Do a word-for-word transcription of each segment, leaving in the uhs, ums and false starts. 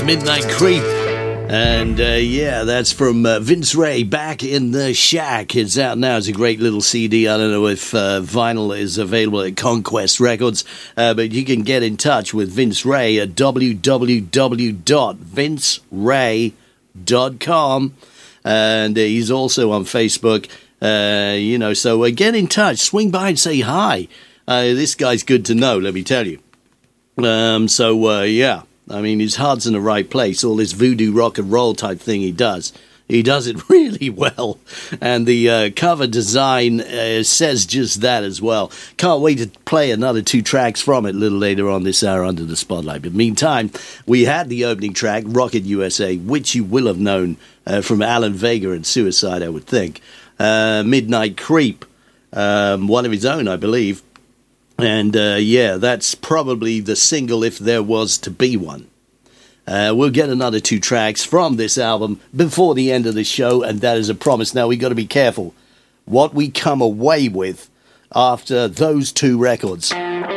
was Midnight Creep. And uh, yeah, that's from uh, Vince Ray, Back in the Shack. It's out now. It's a great little C D. I don't know if uh, vinyl is available at Conquest Records, uh, but you can get in touch with Vince Ray at w w w dot vince ray dot com. And uh, he's also on Facebook. Uh, you know, so uh, get in touch. Swing by and say hi. Uh, this guy's good to know, let me tell you. Um, so, uh, yeah. I mean, his heart's in the right place. All this voodoo rock and roll type thing he does. He does it really well. And the uh, cover design uh, says just that as well. Can't wait to play another two tracks from it a little later on this hour under the spotlight. But meantime, we had the opening track, Rocket U S A, which you will have known uh, from Alan Vega and Suicide, I would think. Uh, Midnight Creep, um, one of his own, I believe. And, uh, yeah, that's probably the single if there was to be one. Uh, we'll get another two tracks from this album before the end of the show, and that is a promise. Now, we've got to be careful what we come away with after those two records. Oh,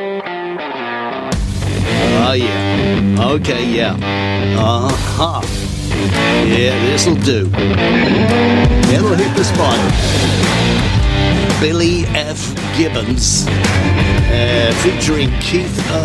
yeah. Okay, yeah. Uh-huh. Yeah, this'll do. It'll hit the spot. Billy F. Gibbons, uh, featuring Keith